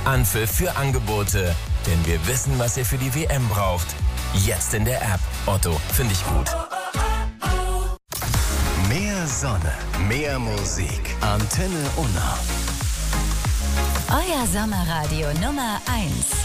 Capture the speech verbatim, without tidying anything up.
Anpfiff für Angebote. Denn wir wissen, was ihr für die W M braucht. Jetzt in der App. Otto, finde ich gut. Mehr Sonne, mehr Musik. Antenne Unna. Euer Sommerradio Nummer eins.